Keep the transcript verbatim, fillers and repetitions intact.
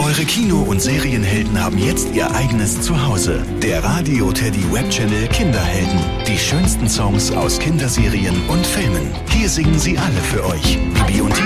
Eure Kino- und Serienhelden haben jetzt ihr eigenes Zuhause. Der Radio Teddy Webchannel Kinderhelden. Die schönsten Songs aus Kinderserien und Filmen. Hier singen sie alle für euch. Bibi und